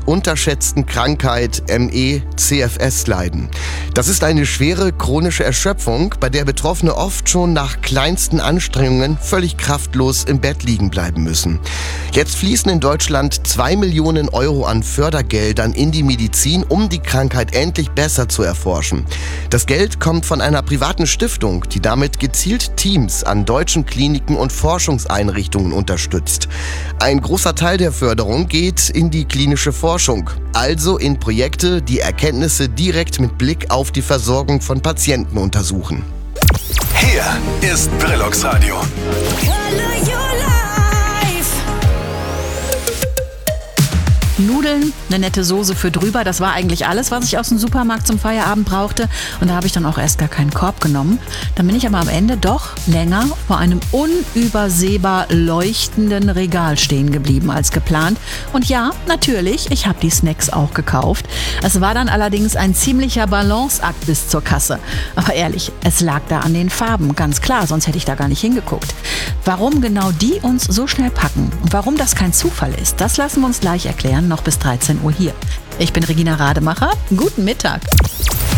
unterschätzten Krankheit ME/CFS leiden. Das ist eine schwere chronische Erschöpfung, bei der Betroffene oft schon nach kleinsten Anstrengungen völlig kraftlos im Bett liegen bleiben müssen. Jetzt fließen in Deutschland 2 Millionen Euro an Fördergeldern in die Medizin, um die Krankheit endlich besser zu erforschen. Das Geld kommt von einer privaten Stiftung, die damit gezielt Teams an deutschen Kliniken und Forschungseinrichtungen unterstützt. Ein großer Teil der Förderung geht in die klinische Forschung, also in Projekte, die Erkenntnisse direkt mit Blick auf die Versorgung von Patienten untersuchen. Hier ist Brillux Radio. Nudeln, eine nette Soße für drüber, das war eigentlich alles, was ich aus dem Supermarkt zum Feierabend brauchte. Und da habe ich dann auch erst gar keinen Korb genommen. Dann bin ich aber am Ende doch länger vor einem unübersehbar leuchtenden Regal stehen geblieben als geplant. Und ja, natürlich, ich habe die Snacks auch gekauft. Es war dann allerdings ein ziemlicher Balanceakt bis zur Kasse. Aber ehrlich, es lag da an den Farben, ganz klar, sonst hätte ich da gar nicht hingeguckt. Warum genau die uns so schnell packen und warum das kein Zufall ist, das lassen wir uns gleich erklären, noch bis 13 Uhr hier. Ich bin Regina Rademacher. Guten Mittag.